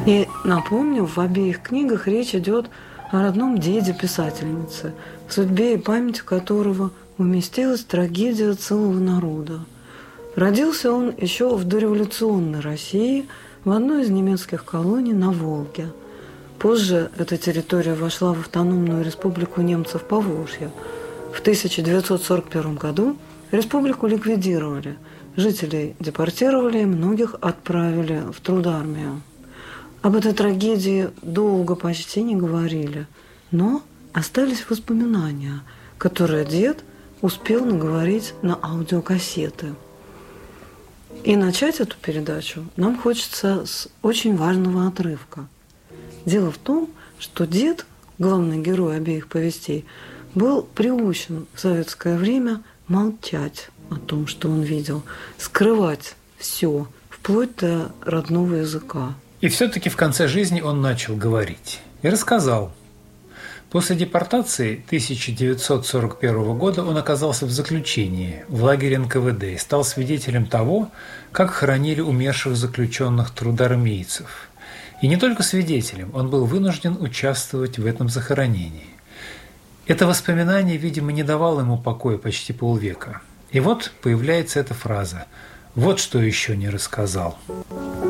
И напомню, в обеих книгах речь идет о родном деде писательницы, в судьбе и памяти которого уместилась трагедия целого народа. Родился он еще в дореволюционной России в одной из немецких колоний на Волге. Позже эта территория вошла в автономную республику немцев Поволжья. В 1941 году республику ликвидировали, жителей депортировали и многих отправили в трудармию. Об этой трагедии долго почти не говорили, но остались воспоминания, которые дед успел наговорить на аудиокассеты. И начать эту передачу нам хочется с очень важного отрывка. Дело в том, что дед, главный герой обеих повестей, был приучен в советское время молчать о том, что он видел, скрывать все, вплоть до родного языка. И все-таки в конце жизни он начал говорить. И рассказал. После депортации 1941 года он оказался в заключении в лагере НКВД и стал свидетелем того, как хоронили умерших заключенных трудармейцев. И не только свидетелем, он был вынужден участвовать в этом захоронении. Это воспоминание, видимо, не давало ему покоя почти полвека. И вот появляется эта фраза: «Вот что еще не рассказал».